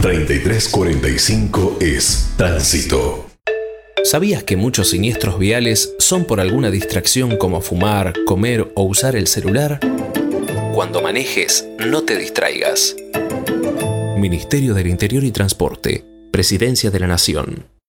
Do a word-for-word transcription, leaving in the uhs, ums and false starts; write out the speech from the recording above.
treinta y tres cuarenta y cinco es Tránsito. ¿Sabías que muchos siniestros viales son por alguna distracción como fumar, comer o usar el celular? Cuando manejes, no te distraigas. Ministerio del Interior y Transporte, Presidencia de la Nación.